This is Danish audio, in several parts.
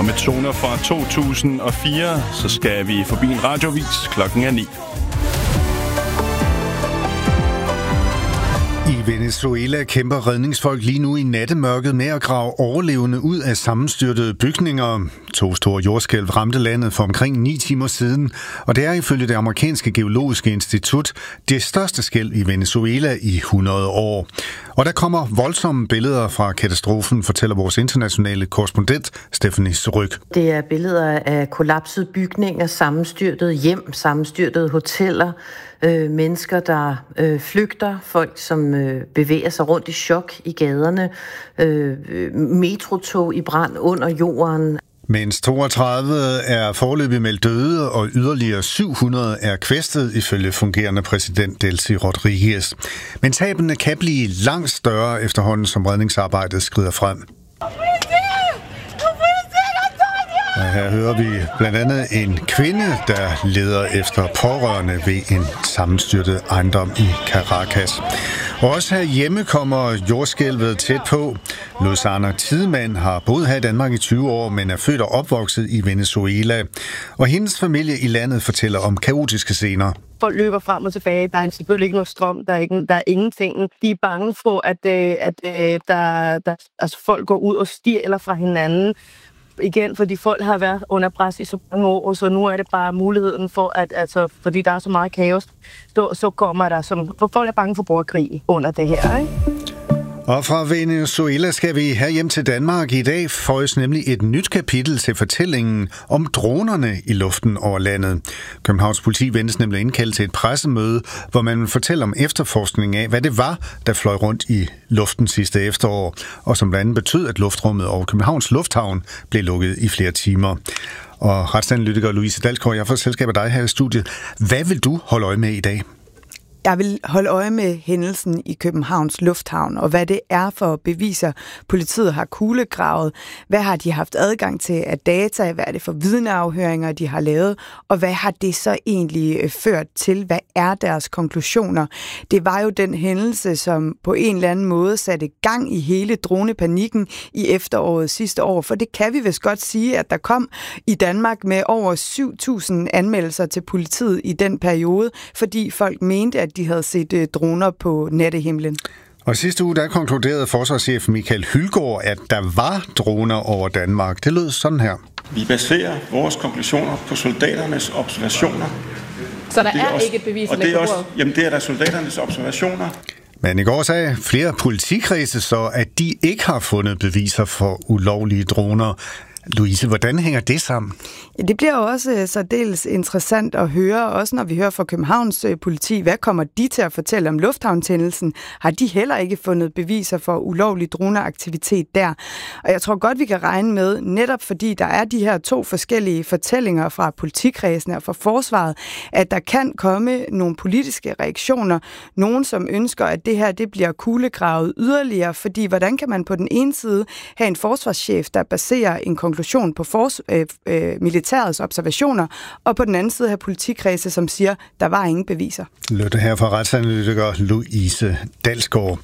Og med toner fra 2004, så skal vi forbi en radiovis. Klokken er 9. I Venezuela kæmper redningsfolk lige nu i nattemørket med at grave overlevende ud af sammenstyrtede bygninger. 2 store jordskælv ramte landet for omkring 9 timer siden, og det er ifølge det amerikanske geologiske institut det største skælv i Venezuela i 100 år. Og der kommer voldsomme billeder fra katastrofen, fortæller vores internationale korrespondent Stephanie Ryg. Det er billeder af kollapsede bygninger, sammenstyrtede hjem, sammenstyrtede hoteller, mennesker, der flygter, folk, som bevæger sig rundt i chok i gaderne, metrotog i brand under jorden. Mens 32 er foreløbig meldt døde, og yderligere 700 er kvæstet, ifølge fungerende præsident Delcy Rodriguez. Men tabene kan blive langt større efterhånden, som redningsarbejdet skrider frem. Og her hører vi blandt andet en kvinde, der leder efter pårørende ved en sammenstyrtet ejendom i Caracas. Og også herhjemme kommer jordskælvet tæt på. Luzana Tidemand har boet her i Danmark i 20 år, men er født og opvokset i Venezuela. Og hendes familie i landet fortæller om kaotiske scener. Folk løber frem og tilbage. Der er selvfølgelig ikke noget strøm. Der er ingenting. De er bange for, at folk går ud og stjæler fra hinanden. Igen, fordi folk har været under pres i så mange år, så nu er det bare muligheden for, fordi der er så meget kaos, så kommer der, for folk er bange for borgerkrig under det her, ikke? Og fra Venezuela skal vi herhjem til Danmark. I dag føjes nemlig et nyt kapitel til fortællingen om dronerne i luften over landet. Københavns politi ventes nemlig indkaldt til et pressemøde, hvor man vil fortælle om efterforskning af, hvad det var, der fløj rundt i luften sidste efterår, og som blandt andet betød, at luftrummet over Københavns Lufthavn blev lukket i flere timer. Og retsanalytiker Louise Dalsgaard, jeg har fået selskab af dig her i studiet. Hvad vil du holde øje med i dag? Jeg vil holde øje med hændelsen i Københavns Lufthavn, og hvad det er for beviser, politiet har kuglegravet. Hvad har de haft adgang til af data? Hvad er det for vidneafhøringer, de har lavet? Og hvad har det så egentlig ført til? Hvad er deres konklusioner? Det var jo den hændelse, som på en eller anden måde satte gang i hele dronepanikken i efteråret sidste år. For det kan vi vist godt sige, at der kom i Danmark med over 7.000 anmeldelser til politiet i den periode, fordi folk mente, at de havde set droner på nattehimlen. Og sidste uge, der konkluderede forsvarschef Michael Hylgaard, at der var droner over Danmark. Det lød sådan her. Vi baserer vores konklusioner på soldaternes observationer. Så der er ikke et bevis? Og det er også, jamen det er der soldaternes observationer. Men i går sagde flere politikredse så, at de ikke har fundet beviser for ulovlige droner. Louise, hvordan hænger det sammen? Ja, det bliver jo også særdeles interessant at høre, også når vi hører fra Københavns politi. Hvad kommer de til at fortælle om lufthavntændelsen? Har de heller ikke fundet beviser for ulovlig droneaktivitet der? Og jeg tror godt, vi kan regne med, netop fordi der er de her 2 forskellige fortællinger fra politikredsene og fra forsvaret, at der kan komme nogle politiske reaktioner. Nogen, som ønsker, at det her det bliver kuglegravet yderligere, fordi hvordan kan man på den ene side have en forsvarschef, der baserer en konklusion på militærets observationer, og på den anden side have politikredse, som siger, der var ingen beviser. Løtte her fra retsanalytiker Louise Dalsgaard.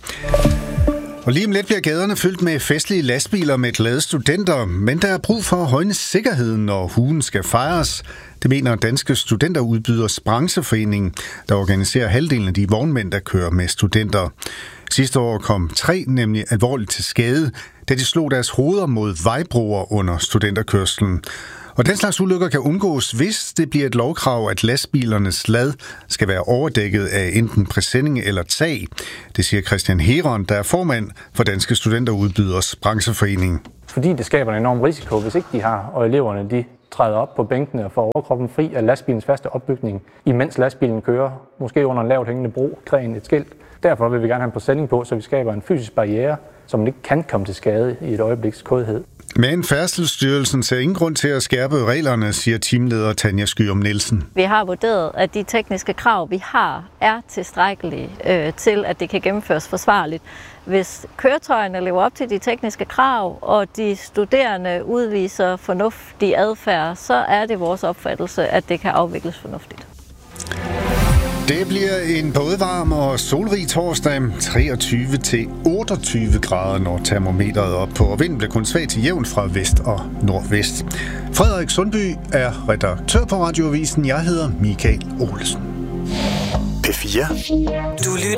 Og lige om lidt bliver gaderne fyldt med festlige lastbiler med glade studenter, men der er brug for at højne sikkerheden, når ugen skal fejres. Det mener Danske Studenterudbyders Brancheforening, der organiserer halvdelen af de vognmænd, der kører med studenter. Sidste år kom 3 nemlig alvorligt til skade, da de slog deres hoveder mod vejbroer under studenterkørslen. Og den slags ulykker kan undgås, hvis det bliver et lovkrav, at lastbilernes lad skal være overdækket af enten præsending eller tag. Det siger Christian Heron, der er formand for Danske Studenterudbyders Brancheforening. Fordi det skaber en enorm risiko, hvis ikke de har, og eleverne de træder op på bænkene og får overkroppen fri af lastbilens faste opbygning, imens lastbilen kører, måske under en lavt hængende bro, kræn et skilt. Derfor vil vi gerne have en præsending på, så vi skaber en fysisk barriere, som ikke kan komme til skade i et øjebliks kodhed. Men Færdselsstyrelsen ser ingen grund til at skærpe reglerne, siger teamleder Tanja Skyum Nielsen. Vi har vurderet, at de tekniske krav, vi har, er tilstrækkelige til, at det kan gennemføres forsvarligt. Hvis køretøjerne lever op til de tekniske krav, og de studerende udviser fornuftig adfærd, så er det vores opfattelse, at det kan afvikles fornuftigt. Det bliver en både varm og solrig torsdag, 23-28 grader, når termometeret er op på, og vinden bliver kun svag til jævn fra vest og nordvest. Frederik Sundby er redaktør på Radioavisen. Jeg hedder Michael Olsen. P4. Du lytter